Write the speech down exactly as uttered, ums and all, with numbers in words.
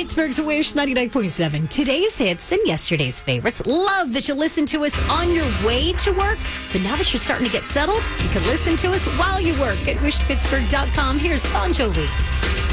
Pittsburgh's Wish ninety-nine point seven. Today's hits and yesterday's favorites. Love that you listen to us on your way to work. But now that you're starting to get settled, you can listen to us while you work at wish pittsburgh dot com. Here's Bon Jovi.